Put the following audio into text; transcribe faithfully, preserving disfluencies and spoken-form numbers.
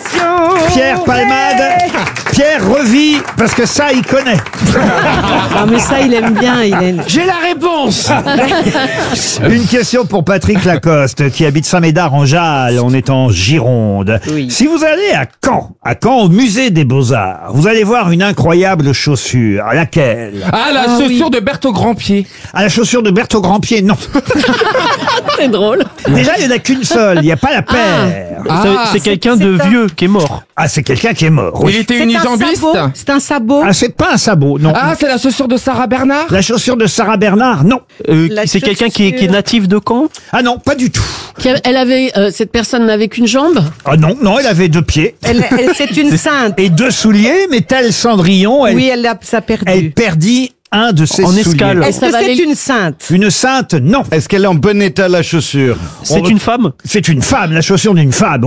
question. Pierre Palmade. Pierre revit, parce que ça, il connaît. Non mais ça il aime bien, il aime. J'ai la réponse. Une question pour Patrick Lacoste, qui habite Saint-Médard en Jalles, on est en Gironde. Oui. Si vous allez à Caen, à Caen au musée des Beaux-Arts, vous allez voir une incroyable chaussure. Laquelle? Ah, la Ah, chaussure oui. de Berthaud Grandpied. À la chaussure de Berthaud Grandpied, non. C'est drôle. Déjà, il n'y en a qu'une seule, il n'y a pas la paire. Ah, C'est- c'est quelqu'un de c'est un- vieux qui est mort. Ah, c'est quelqu'un qui est mort. Il Oui. était C'est un unijambiste. sabot. C'est un sabot. Ah, c'est pas un sabot, non. Ah, c'est la chaussure de Sarah Bernard. La chaussure de Sarah Bernard, non. Euh, La c'est quelqu'un qui, est- qui est chaussure. natif de Caen. Ah non, pas du tout. Qui a- Elle avait, euh, cette personne n'avait qu'une jambe. Ah non, non, elle avait deux pieds Elle, elle- c'est une sainte. et deux souliers, mais tel Cendrillon, elle, Oui, elle a ça perdu. elle perdit un de ses En souliers. escale. Est-ce Ça que valait- c'est une sainte? Une sainte, non. Est-ce qu'elle est en bon état, la chaussure? C'est On- une femme. C'est une femme, la chaussure d'une femme.